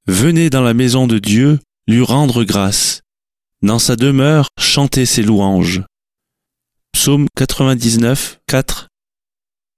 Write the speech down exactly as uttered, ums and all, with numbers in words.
Venez dans la maison de Dieu, lui rendre grâce. Dans sa demeure, chantez ses louanges. Psaume quatre-vingt-dix-neuf, quatre.